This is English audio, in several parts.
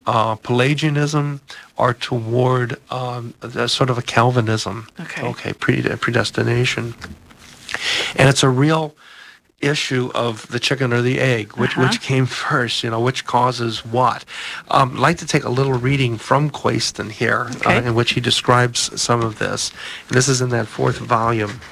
Pelagianism are toward a sort of a Calvinism. Okay. Predestination. And it's a real issue of the chicken or the egg, which came first, which causes what. I'd like to take a little reading from Quayston here, Okay. in which he describes some of this. And this is in that 4th volume.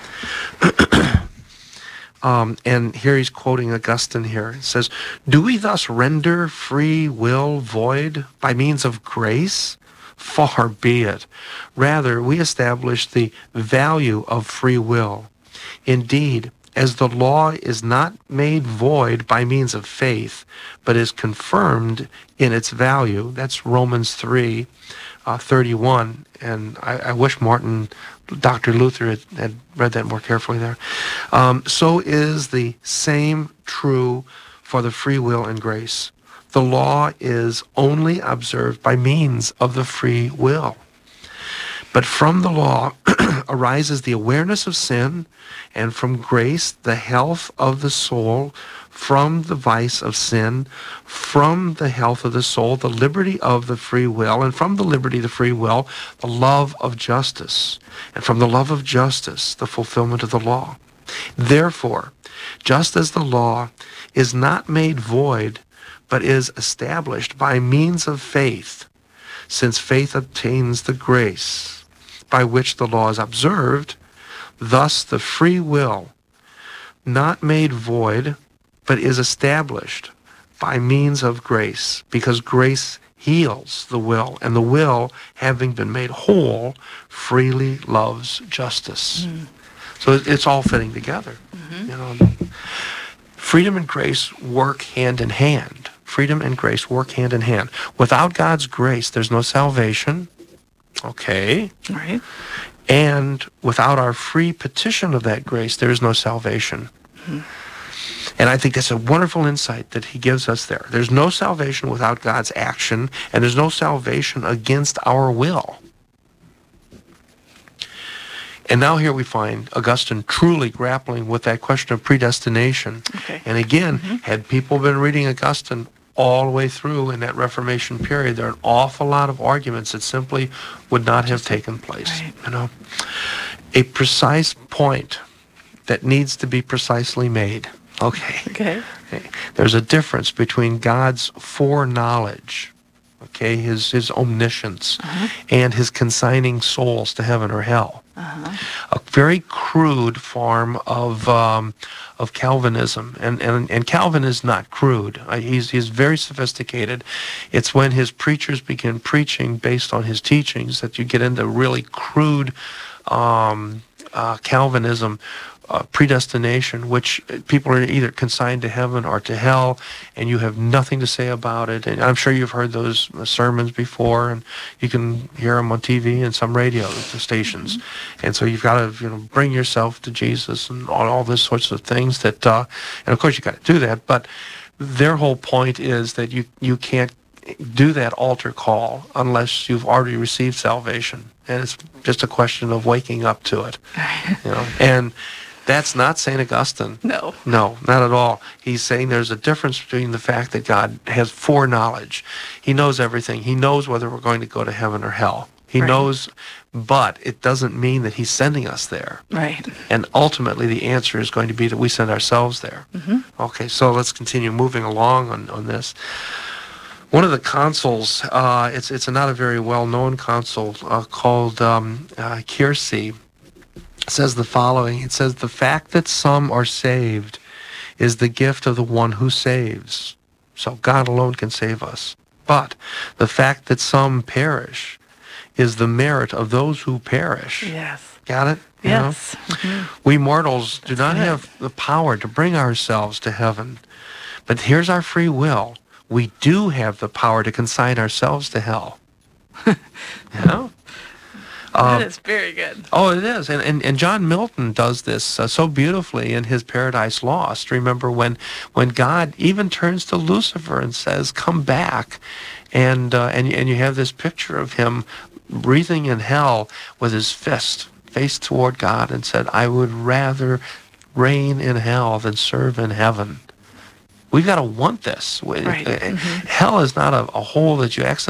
And here he's quoting Augustine here. It says, "Do we thus render free will void by means of grace? Far be it. Rather, we establish the value of free will. Indeed, as the law is not made void by means of faith, but is confirmed in its value." That's Romans 3:31. And I wish Dr. Luther had read that more carefully there. So is the same true for the free will and grace. The law is only observed by means of the free will. But from the law arises the awareness of sin, and from grace the health of the soul, from the vice of sin, from the health of the soul, the liberty of the free will, and from the liberty of the free will, the love of justice, and from the love of justice, the fulfillment of the law. Therefore, just as the law is not made void, but is established by means of faith, since faith obtains the grace by which the law is observed, thus the free will, not made void, but is established by means of grace, because grace heals the will, and the will, having been made whole, freely loves justice. So it's all fitting together. Freedom and grace work hand in hand. Freedom and grace work hand in hand. Without God's grace, there's no salvation. Okay. Right. And without our free petition of that grace, there is no salvation. And I think that's a wonderful insight that he gives us there. There's no salvation without God's action, and there's no salvation against our will. And now here we find Augustine truly grappling with that question of predestination. Okay. And again, had people been reading Augustine all the way through in that Reformation period, there are an awful lot of arguments that simply would not have taken place. Right. A precise point that needs to be precisely made. Okay. There's a difference between God's foreknowledge, his omniscience, and his consigning souls to heaven or hell. A very crude form of Calvinism, and Calvin is not crude. He's very sophisticated. It's when his preachers begin preaching based on his teachings that you get into really crude Calvinism, predestination, which people are either consigned to heaven or to hell, and you have nothing to say about it. And I'm sure you've heard those sermons before, and you can hear them on TV and some radio stations. And so you've got to, bring yourself to Jesus and all this sorts of things that, and of course you got to do that. But their whole point is that you can't do that altar call unless you've already received salvation, and it's just a question of waking up to it. And that's not St. Augustine. No, not at all. He's saying there's a difference between the fact that God has foreknowledge. He knows everything. He knows whether we're going to go to heaven or hell. He knows, but it doesn't mean that he's sending us there. Right. And ultimately the answer is going to be that we send ourselves there. Okay, so let's continue moving along on this. One of the consuls, it's not a very well-known consul called Kiersey, says the following. It says, "The fact that some are saved is the gift of the one who saves." So God alone can save us. But the fact that some perish is the merit of those who perish. Yes. Got it? Yes. We mortals do not have the power to bring ourselves to heaven. But here's our free will. We do have the power to consign ourselves to hell. That is very good. Oh, it is. And John Milton does this so beautifully in his Paradise Lost. Remember when God even turns to Lucifer and says, "Come back," and you have this picture of him breathing in hell with his fist faced toward God and said, "I would rather reign in hell than serve in heaven." We've got to want this. Right. Hell is not a hole that you exit